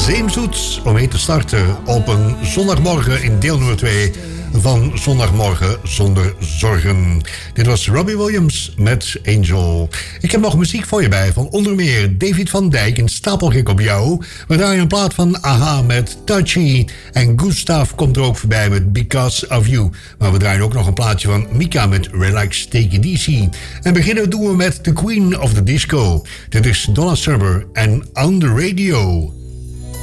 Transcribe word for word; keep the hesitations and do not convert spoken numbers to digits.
Zeemzoet om mee te starten op een zondagmorgen in deel nummer twee van Zondagmorgen zonder zorgen. Dit was Robbie Williams met Angel. Ik heb nog muziek voor je bij van onder meer David van Dijk en Stapelgek op jou. We draaien een plaat van Aha met Touchy. En Gustav komt er ook voorbij met Because of You. Maar we draaien ook nog een plaatje van Mika met Relax, Take It Easy. En beginnen doen we met The Queen of the Disco. Dit is Donna Summer en On The Radio.